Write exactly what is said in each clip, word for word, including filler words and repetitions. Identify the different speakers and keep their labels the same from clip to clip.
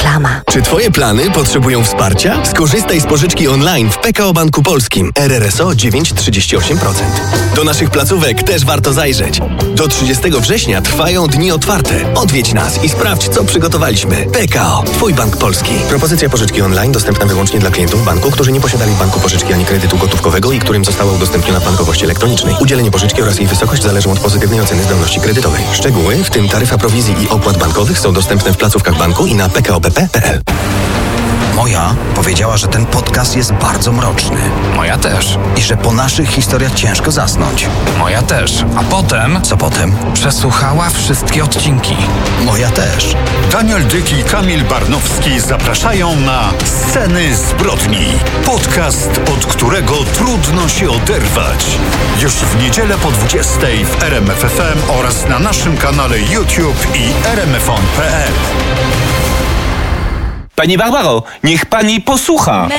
Speaker 1: Reklama.
Speaker 2: Czy twoje plany potrzebują wsparcia? Skorzystaj z pożyczki online w P K O Banku Polskim. R R S O dziewięć przecinek trzydzieści osiem procent. Do naszych placówek też warto zajrzeć. Do trzydziestego września trwają dni otwarte. Odwiedź nas i sprawdź, co przygotowaliśmy. P K O. Twój bank polski. Propozycja pożyczki online dostępna wyłącznie dla klientów banku, którzy nie posiadali w banku pożyczki ani kredytu gotówkowego i którym została udostępniona w bankowości elektronicznej. Udzielenie pożyczki oraz jej wysokość zależą od pozytywnej oceny zdolności kredytowej. Szczegóły, w tym taryfa prowizji i opłat bankowych, są dostępne w placówkach banku i na p k o b p kropka p l.
Speaker 3: Moja powiedziała, że ten podcast jest bardzo mroczny.
Speaker 4: Moja też.
Speaker 3: I że po naszych historiach ciężko zasnąć.
Speaker 4: Moja też. A potem...
Speaker 3: Co potem?
Speaker 4: Przesłuchała wszystkie odcinki.
Speaker 3: Moja też.
Speaker 5: Daniel Dyk i Kamil Barnowski zapraszają na Sceny zbrodni. Podcast, od którego trudno się oderwać. Już w niedzielę po dwudziestej w R M F F M oraz na naszym kanale YouTube i r m f on kropka p l.
Speaker 6: Pani Barbaro, niech pani posłucha.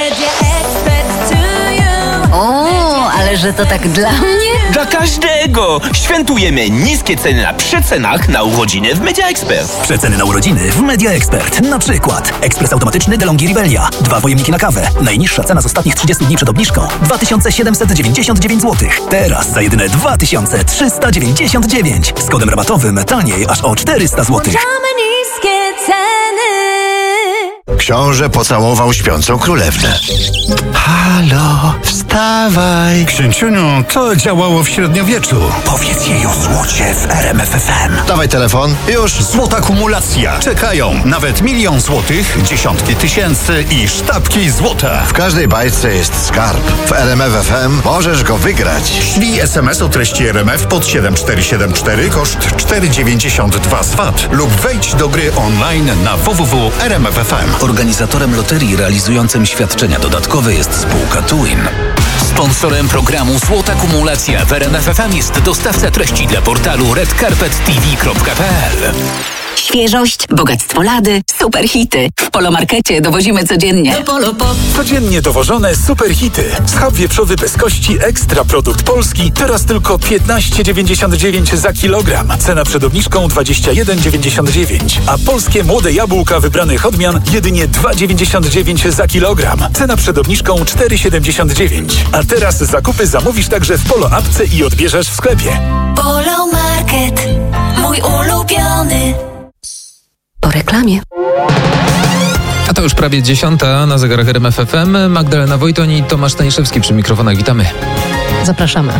Speaker 1: O, ale że to tak dla mnie?
Speaker 6: Dla każdego! Świętujemy niskie ceny na przecenach na urodziny w Media Expert.
Speaker 7: Przeceny na urodziny w Media Expert. Na przykład ekspres automatyczny DeLonghi Rivelia. Dwa pojemniki na kawę. Najniższa cena z ostatnich trzydziestu dni przed obniżką dwa tysiące siedemset dziewięćdziesiąt dziewięć złotych. Teraz za jedyne dwa tysiące trzysta dziewięćdziesiąt dziewięć. Z kodem rabatowym taniej aż o czterysta złotych.
Speaker 1: niskie ceny.
Speaker 8: Książę pocałował śpiącą królewnę. Halo, wstawaj.
Speaker 5: Księciuniu, to działało w średniowieczu.
Speaker 7: Powiedz jej o złocie w R M F F M.
Speaker 8: Dawaj telefon. Już.
Speaker 5: Złota kumulacja. Czekają nawet milion złotych, dziesiątki tysięcy i sztabki złota.
Speaker 8: W każdej bajce jest skarb. W R M F F M możesz go wygrać.
Speaker 5: Ślij S M S o treści R M F pod siedem cztery siedem cztery, koszt cztery dziewięćdziesiąt dwa z V A T lub wejdź do gry online na w w w kropka r m f f m.
Speaker 9: Organizatorem loterii realizującym świadczenia dodatkowe jest spółka Twin. Sponsorem programu Złota Kumulacja w R M F F M jest dostawca treści dla portalu red carpet t v kropka p l.
Speaker 1: Świeżość, bogactwo lady, super hity. W Polomarkecie dowozimy codziennie. Do Polo Pop.
Speaker 10: Codziennie dowożone super hity. Schab wieprzowy bez kości, ekstra produkt polski. Teraz tylko piętnaście dziewięćdziesiąt dziewięć za kilogram. Cena przed obniżką dwadzieścia jeden dziewięćdziesiąt dziewięć. A polskie młode jabłka wybranych odmian jedynie dwa dziewięćdziesiąt dziewięć za kilogram. Cena przed obniżką cztery siedemdziesiąt dziewięć. A teraz zakupy zamówisz także w Polo Apce i odbierzesz w sklepie.
Speaker 1: Polo Market. Mój ulubiony. Po reklamie.
Speaker 11: A to już prawie dziesiąta na zegarach R M F F M. Magdalena Wojtoń i Tomasz Staniszewski przy mikrofonach. Witamy.
Speaker 12: Zapraszamy.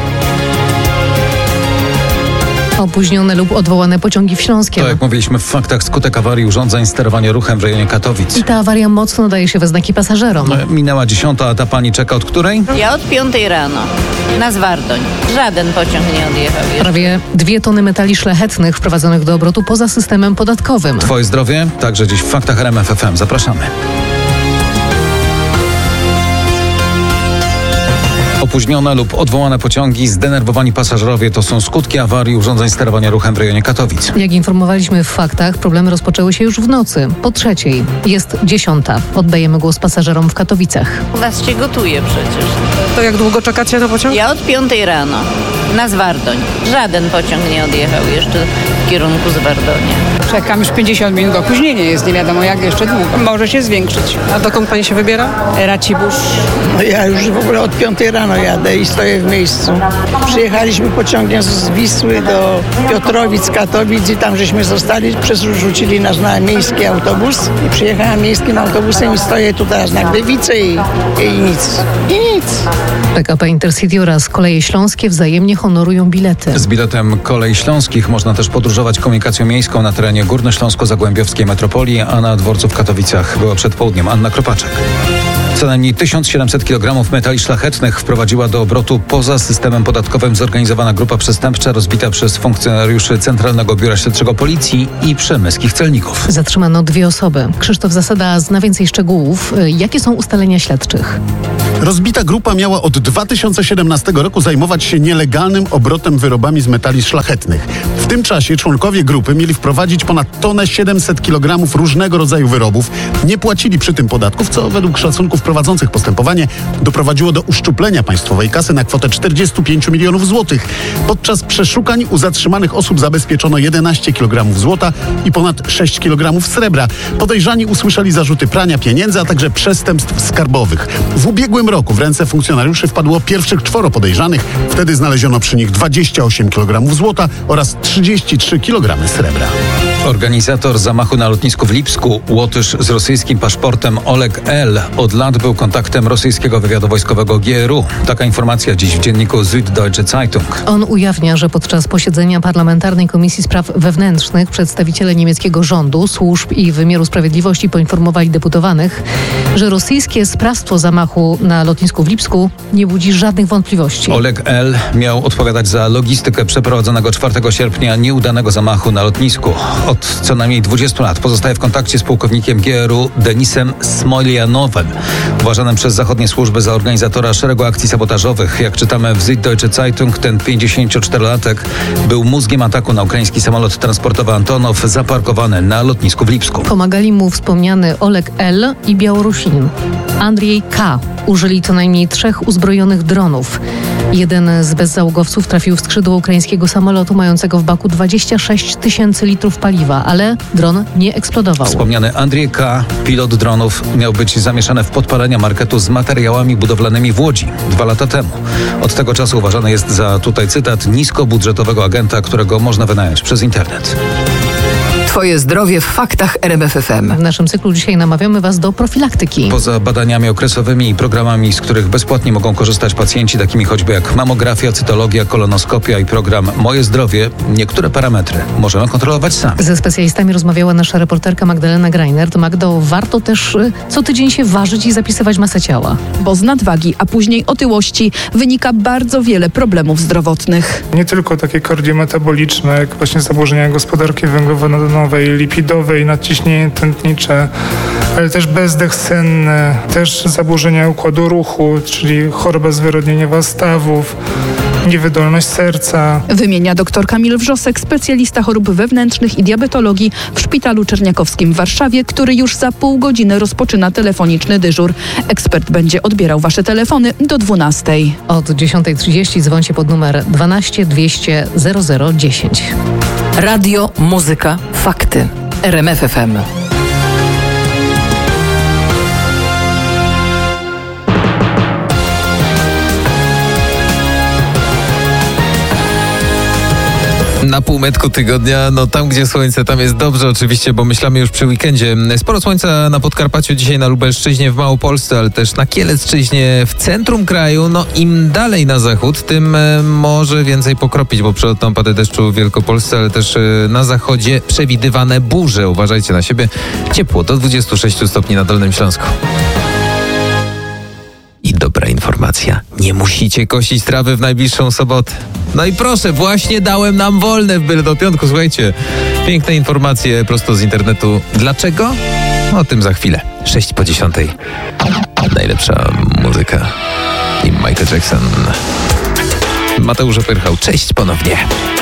Speaker 12: Opóźnione lub odwołane pociągi w Śląskiem.
Speaker 13: Tak jak mówiliśmy w faktach, skutek awarii urządzeń sterowania ruchem w rejonie Katowic.
Speaker 12: I ta awaria mocno daje się we znaki pasażerom.
Speaker 13: Minęła dziesiąta, a ta pani czeka od której?
Speaker 14: Ja od piątej rano. Na Zwardoń. Żaden pociąg nie odjechał jeszcze.
Speaker 12: Prawie dwie tony metali szlachetnych wprowadzonych do obrotu poza systemem podatkowym.
Speaker 13: Twoje zdrowie? Także dziś w faktach R M F F M. Zapraszamy. Opóźnione lub odwołane pociągi, zdenerwowani pasażerowie to są skutki awarii urządzeń sterowania ruchem w rejonie Katowic.
Speaker 12: Jak informowaliśmy w faktach, problemy rozpoczęły się już w nocy. Po trzeciej. Jest dziesiąta. Oddajemy głos pasażerom w Katowicach.
Speaker 14: U was się gotuje przecież.
Speaker 15: To jak długo czekacie na pociąg?
Speaker 14: Ja od piątej rano. Na Zwardoń. Żaden pociąg nie odjechał jeszcze w kierunku Zwardonia.
Speaker 15: Czekam już pięćdziesiąt minut. Opóźnienie jest, nie wiadomo jak jeszcze długo. Może się zwiększyć. A dokąd pani się wybiera? Racibórz.
Speaker 16: No ja już w ogóle od piątej rano jadę i stoję w miejscu. Przyjechaliśmy pociągiem z Wisły do Piotrowic, Katowic i tam żeśmy zostali, przerzucili nas na miejski autobus i przyjechałem miejskim autobusem i stoję tu teraz na Gdywicy i, i nic. I nic.
Speaker 12: P K P Intercity oraz Koleje Śląskie wzajemnie honorują bilety.
Speaker 13: Z biletem Kolei Śląskich można też podróżować komunikacją miejską na terenie Górnośląsko-Zagłębiowskiej Metropolii, a na dworcu w Katowicach. Była przed południem Anna Kropaczek. Co najmniej tysiąc siedemset kilogramów metali szlachetnych wprowadziła do obrotu poza systemem podatkowym zorganizowana grupa przestępcza rozbita przez funkcjonariuszy Centralnego Biura Śledczego Policji i przemyskich celników.
Speaker 12: Zatrzymano dwie osoby. Krzysztof Zasada zna więcej szczegółów. Jakie są ustalenia śledczych?
Speaker 17: Rozbita grupa miała od dwa tysiące siedemnastego roku zajmować się nielegalnym obrotem wyrobami z metali szlachetnych. W tym czasie członkowie grupy mieli wprowadzić ponad tonę siedemset kilogramów różnego rodzaju wyrobów. Nie płacili przy tym podatków, co według szacunków prowadzących postępowanie doprowadziło do uszczuplenia państwowej kasy na kwotę czterdzieści pięć milionów złotych. Podczas przeszukań u zatrzymanych osób zabezpieczono jedenaście kilogramów złota i ponad sześć kilogramów srebra. Podejrzani usłyszeli zarzuty prania pieniędzy, a także przestępstw skarbowych. W ubiegłym roku w ręce funkcjonariuszy wpadło pierwszych czworo podejrzanych. Wtedy znaleziono przy nich dwadzieścia osiem kilogramów złota oraz trzydzieści trzy kilogramy srebra.
Speaker 13: Organizator zamachu na lotnisku w Lipsku, Łotysz z rosyjskim paszportem Oleg L. od lat był kontaktem rosyjskiego wywiadu wojskowego G R U. Taka informacja dziś w dzienniku Süddeutsche Zeitung.
Speaker 12: On ujawnia, że podczas posiedzenia Parlamentarnej Komisji Spraw Wewnętrznych przedstawiciele niemieckiego rządu, służb i wymiaru sprawiedliwości poinformowali deputowanych, że rosyjskie sprawstwo zamachu na lotnisku w Lipsku nie budzi żadnych wątpliwości.
Speaker 13: Oleg L. miał odpowiadać za logistykę przeprowadzonego czwartego sierpnia nieudanego zamachu na lotnisku. Od co najmniej dwudziestu lat pozostaje w kontakcie z pułkownikiem G R U Denisem Smoljanowem, uważanym przez zachodnie służby za organizatora szeregu akcji sabotażowych. Jak czytamy w Süddeutsche Zeitung, ten pięćdziesięcioczterolatek był mózgiem ataku na ukraiński samolot transportowy Antonow zaparkowany na lotnisku w Lipsku.
Speaker 12: Pomagali mu wspomniany Oleg L. i Białorusin Andrzej K. Użyli co najmniej trzech uzbrojonych dronów. Jeden z bezzałogowców trafił w skrzydło ukraińskiego samolotu mającego w baku dwadzieścia sześć tysięcy litrów paliwa, ale dron nie eksplodował.
Speaker 13: Wspomniany Andrzej K., pilot dronów, miał być zamieszany w podpalenia marketu z materiałami budowlanymi w Łodzi dwa lata temu. Od tego czasu uważany jest za, tutaj cytat, niskobudżetowego agenta, którego można wynająć przez internet.
Speaker 1: Twoje zdrowie w faktach R M F F M.
Speaker 12: W naszym cyklu dzisiaj namawiamy Was do profilaktyki.
Speaker 13: Poza badaniami okresowymi i programami, z których bezpłatnie mogą korzystać pacjenci, takimi choćby jak mamografia, cytologia, kolonoskopia i program Moje Zdrowie, niektóre parametry możemy kontrolować sami.
Speaker 12: Ze specjalistami rozmawiała nasza reporterka Magdalena Greinert. Magdo, warto też co tydzień się ważyć i zapisywać masę ciała.
Speaker 18: Bo z nadwagi, a później otyłości wynika bardzo wiele problemów zdrowotnych.
Speaker 19: Nie tylko takie kardiometaboliczne, jak właśnie zaburzenia gospodarki węglowodanowej, lipidowej, nadciśnienie tętnicze, ale też bezdech senny, też zaburzenia układu ruchu, czyli choroba zwyrodnieniowa stawów, niewydolność serca.
Speaker 18: Wymienia dr Kamil Wrzosek, specjalista chorób wewnętrznych i diabetologii w Szpitalu Czerniakowskim w Warszawie, który już za pół godziny rozpoczyna telefoniczny dyżur. Ekspert będzie odbierał Wasze telefony do dwunastej.
Speaker 12: Od dziesiątej trzydzieści dzwońcie pod numer dwanaście dwieście zero zero dziesięć.
Speaker 1: Radio, muzyka, fakty. R M F F M.
Speaker 11: Na półmetku tygodnia, no tam gdzie słońce, tam jest dobrze oczywiście, bo myślamy już przy weekendzie. Sporo słońca na Podkarpaciu, dzisiaj na Lubelszczyźnie, w Małopolsce, ale też na Kielecczyźnie, w centrum kraju. No im dalej na zachód, tym e, może więcej pokropić, bo przelotne opady deszczu w Wielkopolsce, ale też e, na zachodzie przewidywane burze. Uważajcie na siebie. Ciepło do dwudziestu sześciu stopni na Dolnym Śląsku. I dobra informacja, nie musicie kosić trawy w najbliższą sobotę. No i proszę, właśnie dałem nam wolne w byle do piątku, słuchajcie. Piękne informacje prosto z internetu. Dlaczego? O tym za chwilę. Sześć po dziesiątej. Najlepsza muzyka. I Michael Jackson. Mateusz Opyrchał. Cześć ponownie.